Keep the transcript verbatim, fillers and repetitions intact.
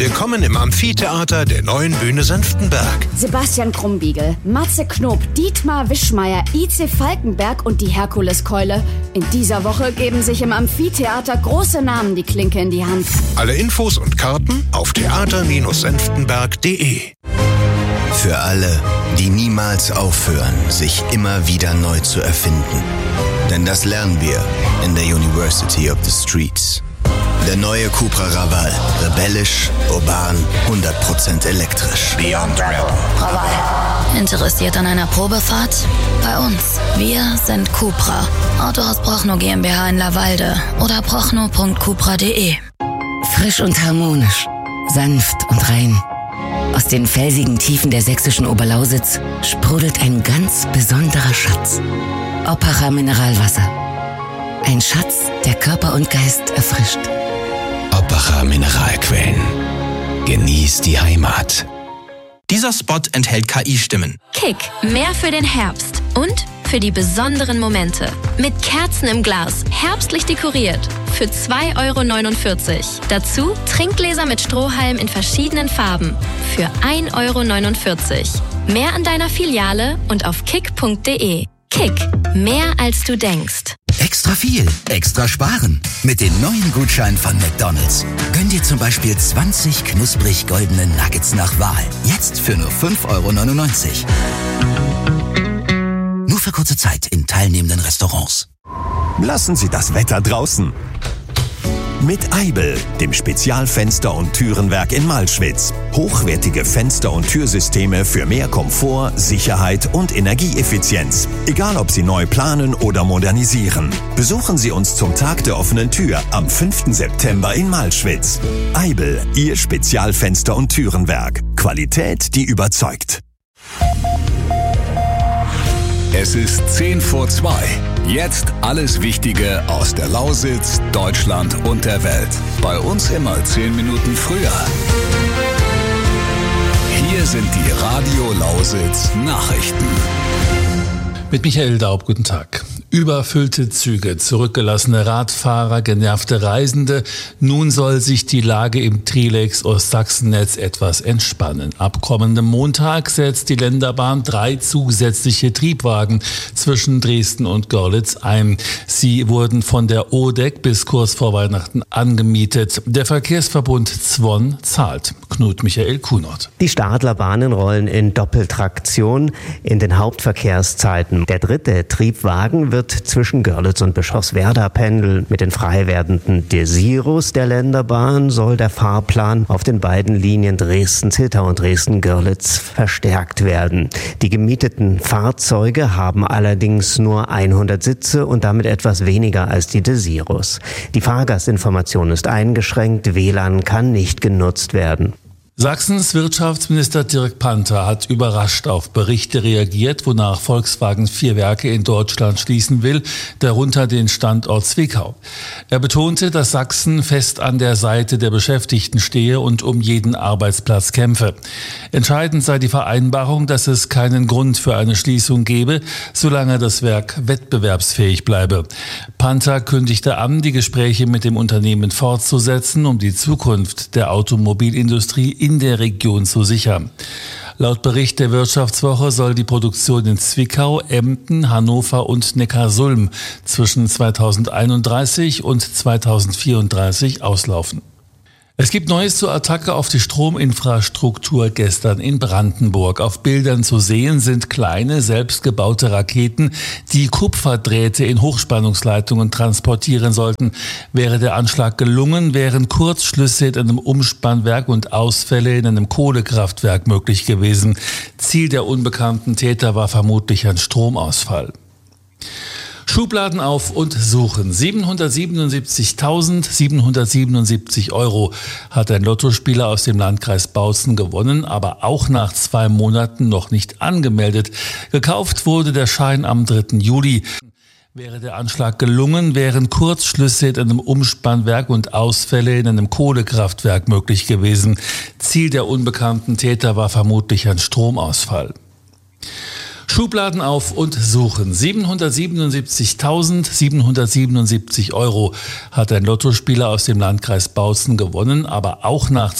Willkommen im Amphitheater der Neuen Bühne Senftenberg. Sebastian Krumbiegel, Matze Knob, Dietmar Wischmeier, I C Falkenberg und die Herkuleskeule. In dieser Woche geben sich im Amphitheater große Namen die Klinke in die Hand. Alle Infos und Karten auf theater Bindestrich senftenberg punkt de. Für alle, die niemals aufhören, sich immer wieder neu zu erfinden. Denn das lernen wir in der University of the Streets. Der neue Cupra Raval. Rebellisch, urban, hundert Prozent elektrisch. Beyond Rebel. Raval. Interessiert an einer Probefahrt? Bei uns. Wir sind Cupra. Autohaus Prochnow GmbH in Lavallde oder prochnow punkt cupra punkt de. Frisch und harmonisch. Sanft und rein. Aus den felsigen Tiefen der sächsischen Oberlausitz sprudelt ein ganz besonderer Schatz. Oppacher Mineralwasser. Ein Schatz, der Körper und Geist erfrischt. Oppacher Mineralquellen. Genieß die Heimat. Dieser Spot enthält K I-Stimmen. Kick, mehr für den Herbst und für die besonderen Momente. Mit Kerzen im Glas, herbstlich dekoriert. Für zwei Euro neunundvierzig. Dazu Trinkgläser mit Strohhalm in verschiedenen Farben. Für ein Euro neunundvierzig. Mehr an deiner Filiale und auf kick punkt de. Kick, mehr als du denkst. Extra viel, extra sparen. Mit den neuen Gutscheinen von McDonald's. Gönn dir zum Beispiel zwanzig knusprig goldene Nuggets nach Wahl. Jetzt für nur fünf Euro neunundneunzig. Nur für kurze Zeit in teilnehmenden Restaurants. Lassen Sie das Wetter draußen. Mit Eibel, dem Spezialfenster- und Türenwerk in Malschwitz. Hochwertige Fenster- und Türsysteme für mehr Komfort, Sicherheit und Energieeffizienz. Egal, ob Sie neu planen oder modernisieren. Besuchen Sie uns zum Tag der offenen Tür am fünften September in Malschwitz. Eibel, Ihr Spezialfenster- und Türenwerk. Qualität, die überzeugt. Es ist zehn vor zwei. Jetzt alles Wichtige aus der Lausitz, Deutschland und der Welt. Bei uns immer zehn Minuten früher. Hier sind die Radio Lausitz Nachrichten. Mit Michael Daub, guten Tag. Überfüllte Züge, zurückgelassene Radfahrer, genervte Reisende. Nun soll sich die Lage im Trilex-Ostsachsen-Netz etwas entspannen. Ab kommendem Montag setzt die Länderbahn drei zusätzliche Triebwagen zwischen Dresden und Görlitz ein. Sie wurden von der O D E C bis kurz vor Weihnachten angemietet. Der Verkehrsverbund Zwon zahlt. Knut Michael Kunert. Die Stadlerbahnen rollen in Doppeltraktion in den Hauptverkehrszeiten. Der dritte Triebwagen wird zwischen Görlitz und Bischofswerda pendeln. Mit den frei werdenden Desirus der Länderbahn soll der Fahrplan auf den beiden Linien Dresden-Zittau und Dresden-Görlitz verstärkt werden. Die gemieteten Fahrzeuge haben allerdings nur hundert Sitze und damit etwas weniger als die Desirus. Die Fahrgastinformation ist eingeschränkt, W L A N kann nicht genutzt werden. Sachsens Wirtschaftsminister Dirk Panther hat überrascht auf Berichte reagiert, wonach Volkswagen vier Werke in Deutschland schließen will, darunter den Standort Zwickau. Er betonte, dass Sachsen fest an der Seite der Beschäftigten stehe und um jeden Arbeitsplatz kämpfe. Entscheidend sei die Vereinbarung, dass es keinen Grund für eine Schließung gebe, solange das Werk wettbewerbsfähig bleibe. Panther kündigte an, die Gespräche mit dem Unternehmen fortzusetzen, um die Zukunft der Automobilindustrie in der Region zu sichern. Laut Bericht der Wirtschaftswoche soll die Produktion in Zwickau, Emden, Hannover und Neckarsulm zwischen zweitausendeinunddreißig und zweitausendvierunddreißig auslaufen. Es gibt Neues zur Attacke auf die Strominfrastruktur gestern in Brandenburg. Auf Bildern zu sehen sind kleine, selbstgebaute Raketen, die Kupferdrähte in Hochspannungsleitungen transportieren sollten. Wäre der Anschlag gelungen, wären Kurzschlüsse in einem Umspannwerk und Ausfälle in einem Kohlekraftwerk möglich gewesen. Ziel der unbekannten Täter war vermutlich ein Stromausfall. Schubladen auf und suchen. siebenhundertsiebenundsiebzigtausendsiebenhundertsiebenundsiebzig Euro hat ein Lottospieler aus dem Landkreis Bautzen gewonnen, aber auch nach zwei Monaten noch nicht angemeldet. Gekauft wurde der Schein am dritten Juli. Wäre der Anschlag gelungen, wären Kurzschlüsse in einem Umspannwerk und Ausfälle in einem Kohlekraftwerk möglich gewesen. Ziel der unbekannten Täter war vermutlich ein Stromausfall. Schubladen auf und suchen. siebenhundertsiebenundsiebzigtausendsiebenhundertsiebenundsiebzig Euro hat ein Lottospieler aus dem Landkreis Bautzen gewonnen, aber auch nach